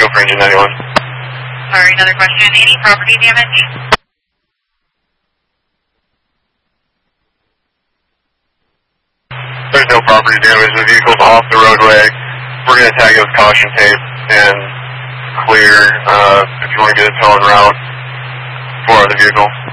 for engine 91. Sorry, another question. Any property damage? There's no property damage. The vehicle's off the roadway. We're going to tag it with caution tape and clear if you want to get a tow en route for the vehicle.